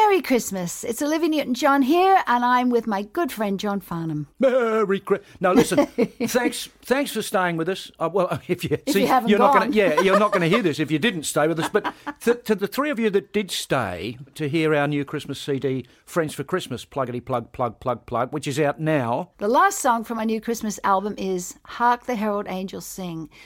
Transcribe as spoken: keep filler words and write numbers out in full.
Merry Christmas. It's Olivia Newton-John here, and I'm with my good friend John Farnham. Merry Christmas. Now, listen, thanks thanks for staying with us. Uh, well, if you, if see, you haven't you're gone. not gonna, yeah, you're not going to hear this if you didn't stay with us. But th- to the three of you that did stay to hear our new Christmas C D, Friends for Christmas, pluggity plug, plug, plug, plug, which is out now. The last song from our new Christmas album is Hark the Herald Angels Sing,